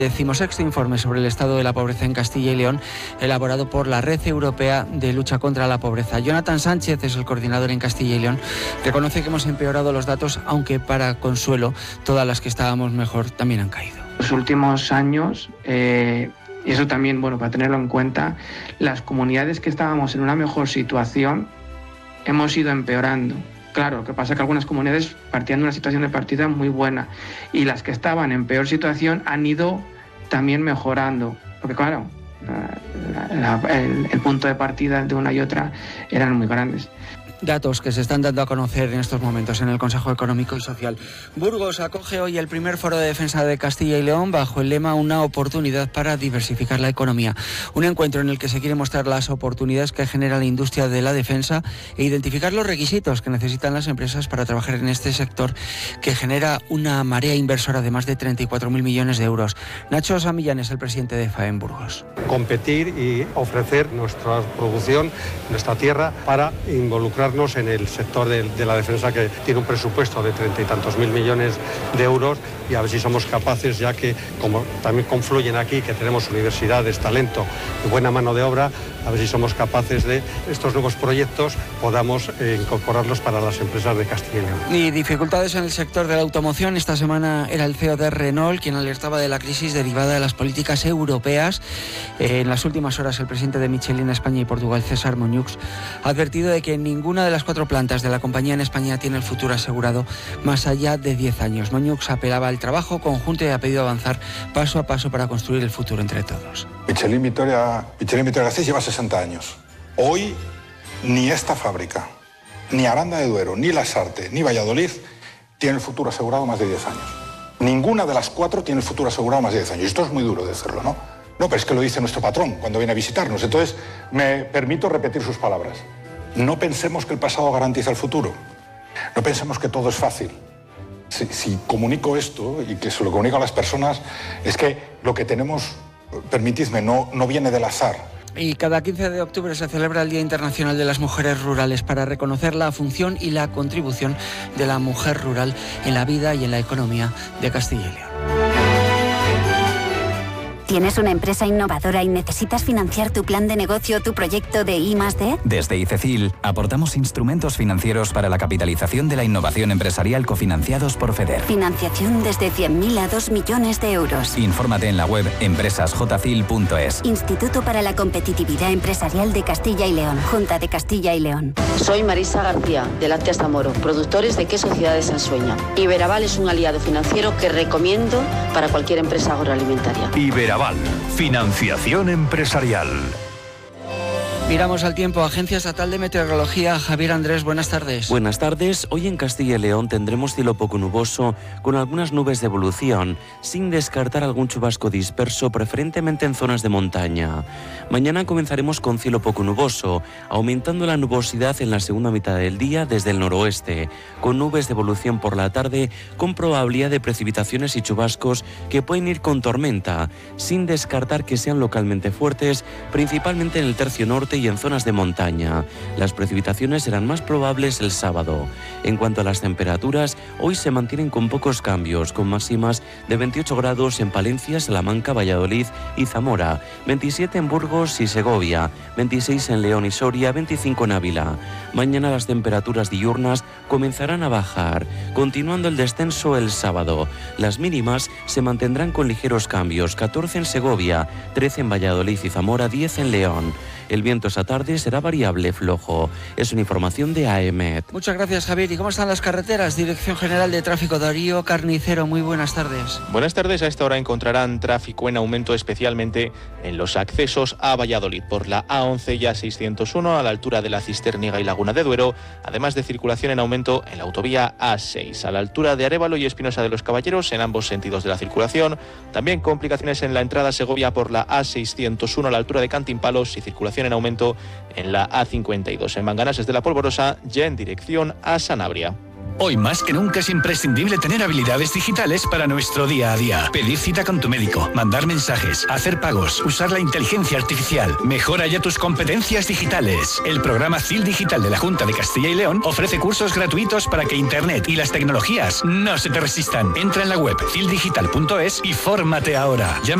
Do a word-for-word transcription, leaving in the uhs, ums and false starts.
Decimosexto informe sobre el estado de la pobreza en Castilla y León, elaborado por la Red Europea de Lucha contra la Pobreza. Jonathan Sánchez es el coordinador en Castilla y León. Reconoce que hemos empeorado los datos, aunque para consuelo, todas las que estábamos mejor también han caído. Los últimos años, eh, y eso también, bueno, para tenerlo en cuenta, las comunidades que estábamos en una mejor situación hemos ido empeorando. Claro, lo que pasa es que algunas comunidades partían de una situación de partida muy buena y las que estaban en peor situación han ido también mejorando, porque claro, la, la, el, el punto de partida de una y otra eran muy grandes. Datos que se están dando a conocer en estos momentos en el Consejo Económico y Social. Burgos acoge hoy el primer foro de defensa de Castilla y León bajo el lema Una oportunidad para diversificar la economía. Un encuentro en el que se quiere mostrar las oportunidades que genera la industria de la defensa e identificar los requisitos que necesitan las empresas para trabajar en este sector que genera una marea inversora de más de treinta y cuatro mil millones de euros. Nacho Samillán es el presidente de FAEM Burgos. Competir y ofrecer nuestra producción, nuestra tierra, para involucrar en el sector de, de la defensa, que tiene un presupuesto de treinta y tantos mil millones de euros, y a ver si somos capaces, ya que como también confluyen aquí, que tenemos universidades, talento y buena mano de obra, a ver si somos capaces de estos nuevos proyectos podamos eh, incorporarlos para las empresas de Castilla y León. Y dificultades en el sector de la automoción. Esta semana era el C E O de Renault quien alertaba de la crisis derivada de las políticas europeas. Eh, en las últimas horas el presidente de Michelin España y Portugal, César Moñux, ha advertido de que ninguna de las cuatro plantas de la compañía en España tiene el futuro asegurado más allá de diez años. Moñux apelaba al trabajo conjunto y ha pedido avanzar paso a paso para construir el futuro entre todos. Michelin Vitoria, Michelin Vitoria Gasteiz lleva sesenta años. Hoy ni esta fábrica, ni Aranda de Duero, ni Lasarte, ni Valladolid tiene el futuro asegurado más de diez años. Ninguna de las cuatro tiene el futuro asegurado más de diez años. Esto es muy duro decirlo, ¿no? No, pero es que lo dice nuestro patrón cuando viene a visitarnos. Entonces, me permito repetir sus palabras. No pensemos que el pasado garantiza el futuro. No pensemos que todo es fácil. Si, si comunico esto y que se lo comunico a las personas, es que lo que tenemos, permitidme, no, no viene del azar. Y cada quince de octubre se celebra el Día Internacional de las Mujeres Rurales para reconocer la función y la contribución de la mujer rural en la vida y en la economía de Castilla y León. ¿Tienes una empresa innovadora y necesitas financiar tu plan de negocio o tu proyecto de I más D? Desde ICECIL aportamos instrumentos financieros para la capitalización de la innovación empresarial cofinanciados por FEDER. Financiación desde cien mil a dos millones de euros. Infórmate en la web empresas j cil punto es. Instituto para la Competitividad Empresarial de Castilla y León. Junta de Castilla y León. Soy Marisa García, de Lácteas Zamoro, productores de queso Ciudades Ensueña. Iberaval es un aliado financiero que recomiendo para cualquier empresa agroalimentaria. Iberaval, financiación empresarial. Miramos al tiempo. Agencia Estatal de Meteorología. Javier Andrés, buenas tardes. Buenas tardes. Hoy en Castilla y León tendremos cielo poco nuboso con algunas nubes de evolución, sin descartar algún chubasco disperso, preferentemente en zonas de montaña. Mañana comenzaremos con cielo poco nuboso, aumentando la nubosidad en la segunda mitad del día desde el noroeste, con nubes de evolución por la tarde, con probabilidad de precipitaciones y chubascos que pueden ir con tormenta, sin descartar que sean localmente fuertes, principalmente en el tercio norte y en zonas de montaña. Las precipitaciones serán más probables el sábado. En cuanto a las temperaturas, hoy se mantienen con pocos cambios, con máximas de veintiocho grados en Palencia, Salamanca, Valladolid y Zamora, veintisiete en Burgos y Segovia, veintiséis en León y Soria, veinticinco en Ávila. Mañana las temperaturas diurnas comenzarán a bajar, continuando el descenso el sábado. Las mínimas se mantendrán con ligeros cambios, catorce en Segovia, trece en Valladolid y Zamora, diez en León. El viento esta tarde será variable flojo. Es una información de A E M E T. Muchas gracias, Javier. ¿Y cómo están las carreteras? Dirección General de Tráfico, Darío Carnicero. Muy buenas tardes. Buenas tardes. A esta hora encontrarán tráfico en aumento, especialmente en los accesos a Valladolid por la A once y A seiscientos uno a la altura de la Cisterniega y Laguna de Duero, además de circulación en aumento en la autovía A seis a la altura de Arévalo y Espinosa de los Caballeros en ambos sentidos de la circulación. También complicaciones en la entrada a Segovia por la A seiscientos uno a la altura de Cantimpalos y circulación en aumento en la A cincuenta y dos en Manganases de la Polvorosa, ya en dirección a Sanabria. Hoy más que nunca es imprescindible tener habilidades digitales para nuestro día a día. Pedir cita con tu médico, mandar mensajes, hacer pagos, usar la inteligencia artificial. Mejora ya tus competencias digitales. El programa C I L Digital de la Junta de Castilla y León ofrece cursos gratuitos para que Internet y las tecnologías no se te resistan. Entra en la web cil digital punto es y fórmate ahora. Llama